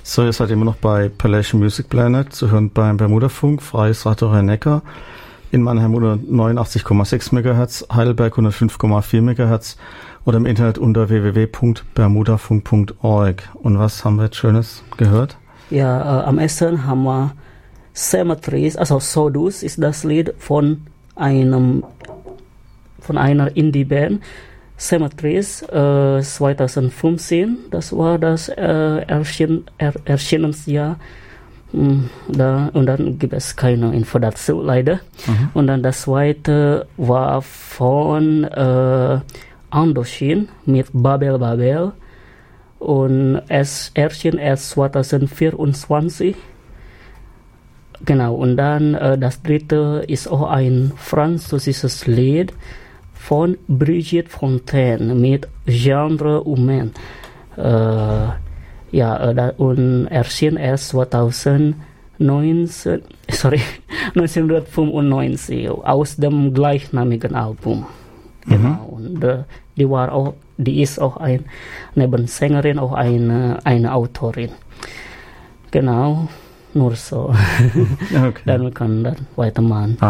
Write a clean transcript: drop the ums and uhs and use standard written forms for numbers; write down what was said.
So, ihr seid immer noch bei Palation Music Planet, zu hören beim Bermudafunk, freies Radio Rhein-Neckar, in Mannheim 189,6 MHz, Heidelberg 105,4 MHz oder im Internet unter www.bermudafunk.org. Und was haben wir jetzt Schönes gehört? Ja, am ersten haben wir Cemeteries, also Sodus ist das Lied von einer Indie-Band. Cemeteries 2015, das war das Erscheinungsjahr. Und dann gibt es keine Info dazu, leider. Und dann das zweite war von Andoshin mit Babel Babel. Und es erschien erst 2024. Genau, und dann das dritte ist auch ein französisches Lied von Brigitte Fontaine mit Genre Humain. Und erschien erst 1995 aus dem gleichnamigen Album. Genau. Und die ist auch neben Sängerin auch eine Autorin. Genau, nur so. Okay. Dann wir können dann weitermachen.